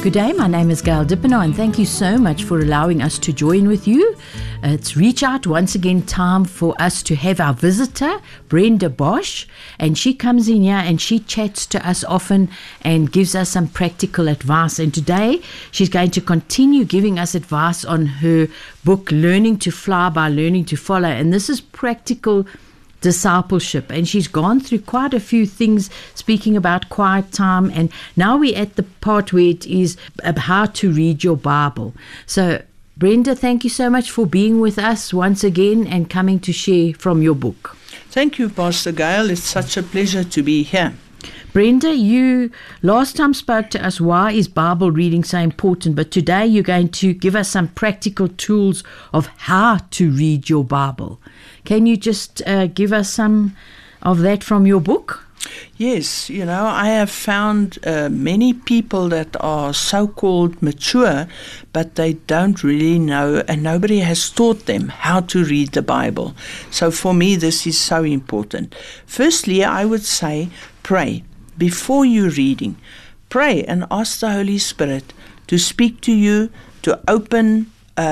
Good day, my name is Gail Dippenaar and thank you so much for allowing us to join with you. It's Reach Out, once again time for us to have our visitor, Brenda Bosch, and she comes in here and she chats to us often and gives us some practical advice. And today she's going to continue giving us advice on her book, Learning to Fly by Learning to Follow. And this is practical discipleship, and she's gone through quite a few things speaking about quiet time, and now we're at the part where it is about how to read your Bible. So Brenda, thank you so much for being with us once again and coming to share from your book. Thank you, Pastor Gail. It's such a pleasure to be here. Brenda, you last time spoke to us why is Bible reading so important, but today you're going to give us some practical tools of how to read your Bible. Can you just give us some of that from your book? Yes, I have found many people that are so-called mature, but they don't really know, and nobody has taught them how to read the Bible. So for me, this is so important. Firstly, I would say pray. Before you're reading, pray and ask the Holy Spirit to speak to you, to open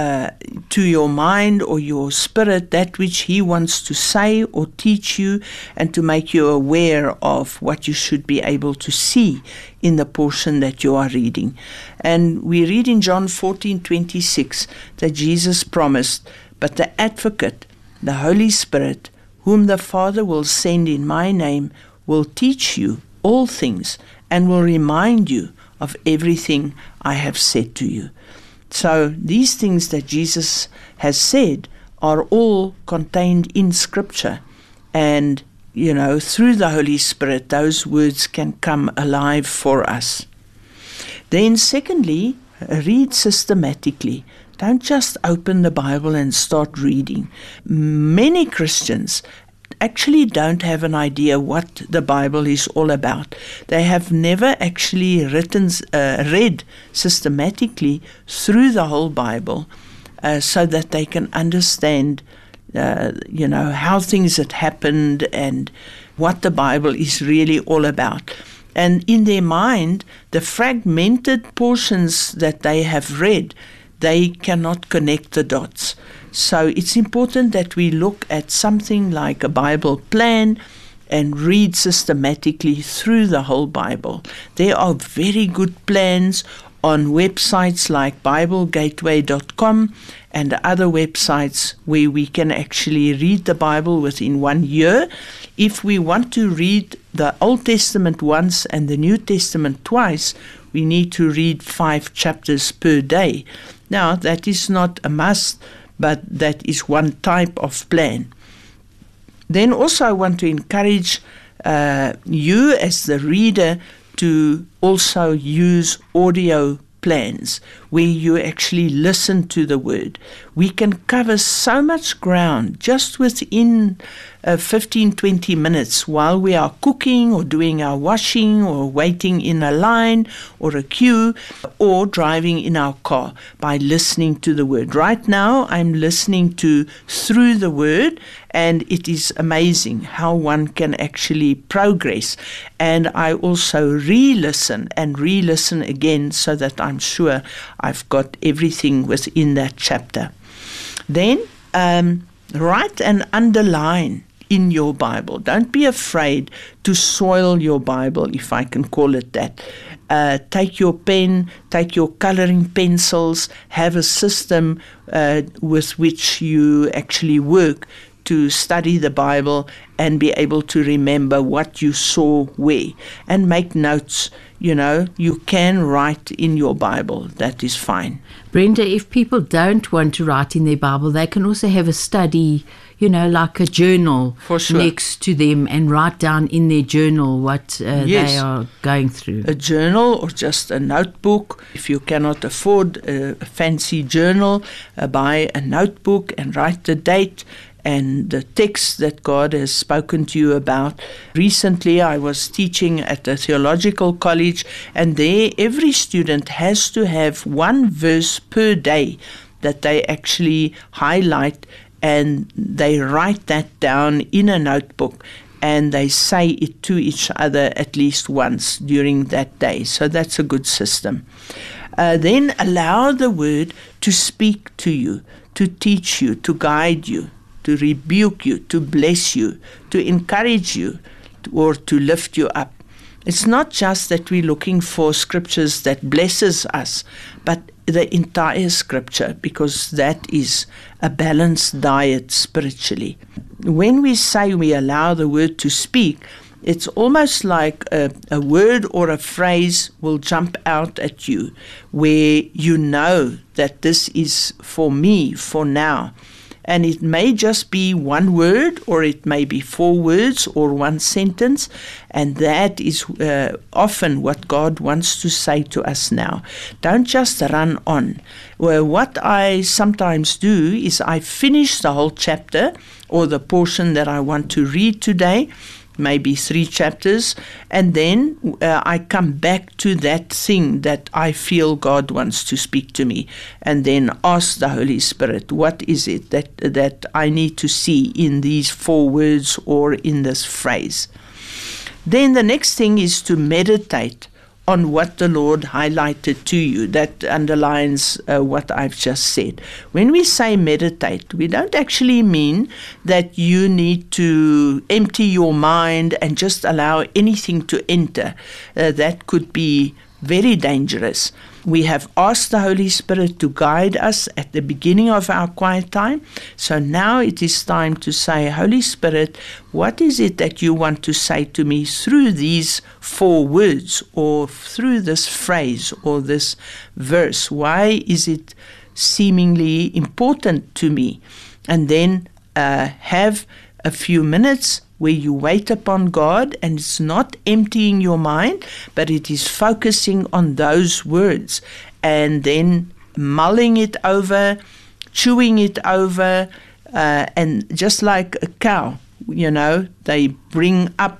to your mind or your spirit that which He wants to say or teach you, and to make you aware of what you should be able to see in the portion that you are reading. And we read in John 14:26 that Jesus promised, "But the Advocate, the Holy Spirit, whom the Father will send in my name, will teach you all things and will remind you of everything I have said to you." So these things that Jesus has said are all contained in Scripture. And, through the Holy Spirit, those words can come alive for us. Then secondly, read systematically. Don't just open the Bible and start reading. Many Christians actually don't have an idea what the Bible is all about. They have never actually read systematically through the whole Bible so that they can understand, how things had happened and what the Bible is really all about. And in their mind, the fragmented portions that they have read, they cannot connect the dots. So it's important that we look at something like a Bible plan and read systematically through the whole Bible. There are very good plans on websites like BibleGateway.com and other websites where we can actually read the Bible within 1 year. If we want to read the Old Testament once and the New Testament twice, we need to read 5 chapters per day. Now, that is not a must, but that is one type of plan. Then also I want to encourage you as the reader to also use audio plans where you actually listen to the word. We can cover so much ground just within 15-20 minutes while we are cooking or doing our washing or waiting in a line or a queue or driving in our car by listening to the word. Right now I'm listening to Through the Word, and it is amazing how one can actually progress. And I also re-listen again so that I'm sure I've got everything within that chapter. Then write and underline in your Bible. Don't be afraid to soil your Bible, if I can call it that. Take your pen, take your coloring pencils, have a system with which you actually work to study the Bible and be able to remember what you saw where, and make notes. You can write in your Bible. That is fine. Brenda, if people don't want to write in their Bible, they can also have a study, like a journal next to them, and write down in their journal what they are going through. A journal or just a notebook. If you cannot afford a fancy journal, buy a notebook and write the date and the text that God has spoken to you about. Recently, I was teaching at a theological college, and there every student has to have one verse per day that they actually highlight, and they write that down in a notebook. and they say it to each other at least once during that day. So that's a good system. Then allow the word to speak to you, to teach you, to guide you, to rebuke you, to bless you, to encourage you, or to lift you up. It's not just that we're looking for scriptures that blesses us, but the entire scripture, because that is a balanced diet spiritually. When we say we allow the word to speak, it's almost like a word or a phrase will jump out at you where you know that this is for me, for now. And it may just be one word, or it may be 4 words or 1 sentence. And that is often what God wants to say to us now. Don't just run on. Well, what I sometimes do is I finish the whole chapter or the portion that I want to read today, maybe 3 chapters, and then I come back to that thing that I feel God wants to speak to me, and then ask the Holy Spirit, what is it that I need to see in these 4 words or in this phrase? Then the next thing is to meditate on what the Lord highlighted to you. That underlines what I've just said. When we say meditate, we don't actually mean that you need to empty your mind and just allow anything to enter. That could be very dangerous. We have asked the Holy Spirit to guide us at the beginning of our quiet time. So now it is time to say, Holy Spirit, what is it that you want to say to me through these 4 words, or through this phrase or this verse? Why is it seemingly important to me? And then have a few minutes where you wait upon God, and it's not emptying your mind, but it is focusing on those words, and then mulling it over, chewing it over, and just like a cow, they bring up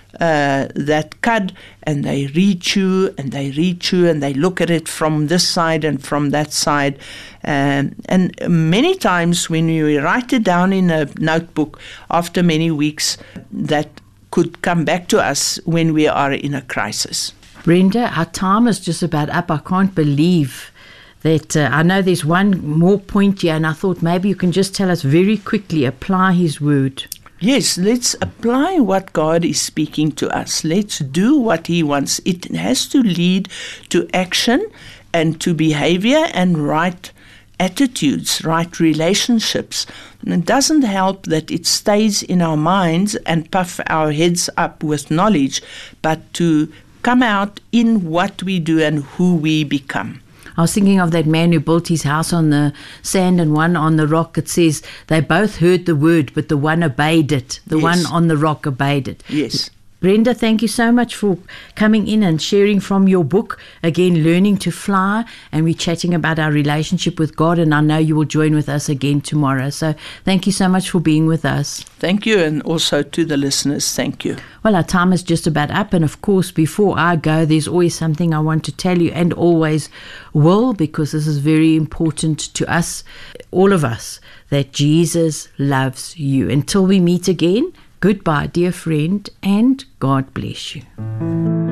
that cud, and they rechew and they rechew, and they look at it from this side and from that side. And many times when we write it down in a notebook, after many weeks, that could come back to us when we are in a crisis. Brenda, our time is just about up. I can't believe that. I know there's one more point here, and I thought maybe you can just tell us very quickly, apply His word. Yes, let's apply what God is speaking to us. Let's do what He wants. It has to lead to action and to behavior and right attitudes, right relationships. And it doesn't help that it stays in our minds and puff our heads up with knowledge, but to come out in what we do and who we become. I was thinking of that man who built his house on the sand and one on the rock. It says they both heard the word, but the one obeyed it. The one on the rock obeyed it. Yes. Brenda, thank you so much for coming in and sharing from your book, again, Learning to Fly, and we're chatting about our relationship with God, and I know you will join with us again tomorrow. So thank you so much for being with us. Thank you, and also to the listeners, thank you. Well, our time is just about up, and of course, before I go, there's always something I want to tell you, and always will, because this is very important to us, all of us, that Jesus loves you. Until we meet again, goodbye, dear friend, and God bless you.